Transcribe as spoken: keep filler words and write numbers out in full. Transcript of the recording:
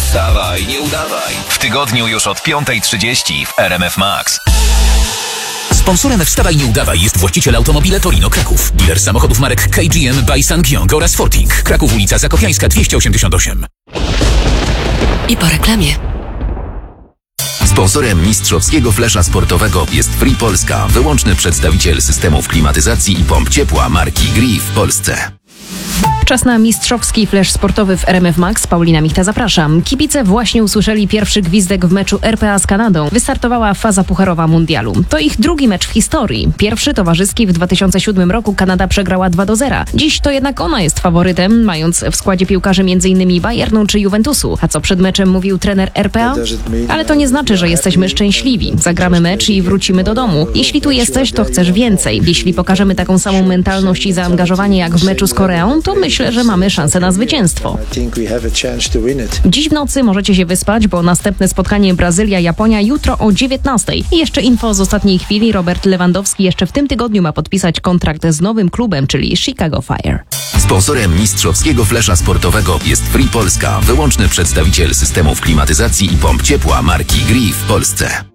Wstawaj, nie udawaj. W tygodniu już od piąta trzydzieści w R M F Max. Sponsorem Wstawaj Nie Udawaj jest właściciel Automobile Torino Kraków. Dealer samochodów marek K G M by Sangyong oraz Forting. Kraków, ulica Zakopiańska dwieście osiemdziesiąt osiem. I po reklamie. Sponsorem mistrzowskiego flesza sportowego jest Free Polska, wyłączny przedstawiciel systemów klimatyzacji i pomp ciepła marki Gree w Polsce. Czas na mistrzowski flesz sportowy w R M F Max. Paulina Michta, zapraszam. Kibice właśnie usłyszeli pierwszy gwizdek w meczu R P A z Kanadą. Wystartowała faza pucharowa mundialu. To ich drugi mecz w historii. Pierwszy towarzyski w dwa tysiące siódmym roku Kanada przegrała dwa do zera. Dziś to jednak ona jest faworytem, mając w składzie piłkarzy m.in. Bayernu czy Juventusu. A co przed meczem mówił trener R P A? Ale to nie znaczy, że jesteśmy szczęśliwi. Zagramy mecz i wrócimy do domu. Jeśli tu jesteś, to chcesz więcej. Jeśli pokażemy taką samą mentalność i zaangażowanie jak w meczu z Koreą, to myślę, że mamy szansę na zwycięstwo. Dziś w nocy możecie się wyspać, bo następne spotkanie Brazylia-Japonia jutro o dziewiętnastej. I jeszcze info z ostatniej chwili. Robert Lewandowski jeszcze w tym tygodniu ma podpisać kontrakt z nowym klubem, czyli Chicago Fire. Sponsorem mistrzowskiego flesza sportowego jest Free Polska, wyłączny przedstawiciel systemów klimatyzacji i pomp ciepła marki Gree w Polsce.